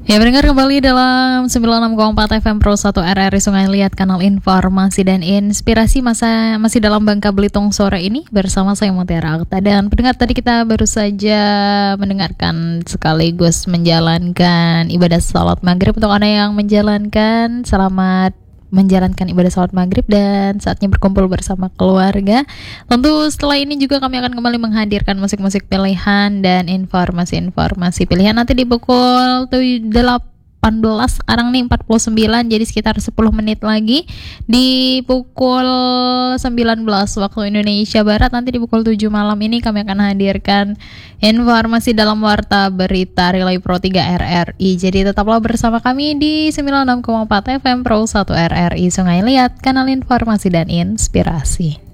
Ya, mendengar kembali dalam 96,4 FM Pro 1 RRI Sungai Liat, kanal informasi dan inspirasi masih dalam Bangka Belitung sore ini bersama saya Mutiara Akta. Dan pendengar, tadi kita baru saja mendengarkan sekaligus menjalankan ibadah salat maghrib. Untuk Anda yang menjalankan, selamat menjalankan ibadah salat maghrib dan saatnya berkumpul bersama keluarga. Tentu setelah ini juga kami akan kembali menghadirkan musik-musik pilihan dan informasi-informasi pilihan nanti di pukul 18 sekarang nih 49, jadi sekitar 10 menit lagi di pukul 19 waktu Indonesia Barat. Nanti di pukul 7 malam ini kami akan hadirkan informasi dalam Warta Berita Relay Pro 3 RRI. Jadi tetaplah bersama kami di 96,4 FM Pro 1 RRI Sungai Liat, kanal informasi dan inspirasi.